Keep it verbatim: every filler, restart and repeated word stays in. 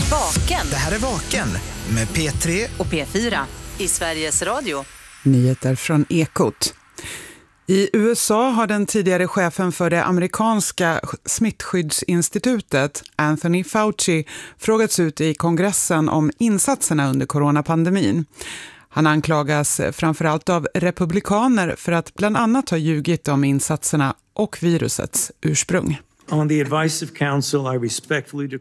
Vaken. Det här är Vaken med P tre och P fyra i Sveriges Radio. Nyheter från Ekot. I U S A har den tidigare chefen för det amerikanska smittskyddsinstitutet, Anthony Fauci, frågats ut i kongressen om insatserna under coronapandemin. Han anklagas framförallt av republikaner för att bland annat ha ljugit om insatserna och virusets ursprung. On the advice of counsel, I respectfully